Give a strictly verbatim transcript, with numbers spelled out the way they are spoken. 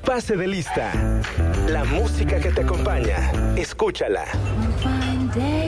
Pase de lista. La música que te acompaña. Escúchala. One fine day.